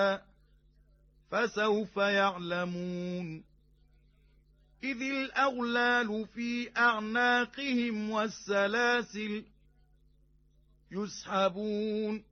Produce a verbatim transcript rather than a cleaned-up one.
فسوف يعلمون إذ الأغلال في أعناقهم والسلاسل يسحبون